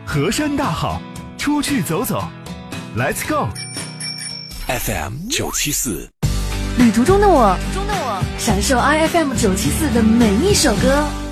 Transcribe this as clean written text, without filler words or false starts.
河山大好，出去走走 ，Let's go。 FM 974， 旅途中的我，享受 IFM 974的每一首歌。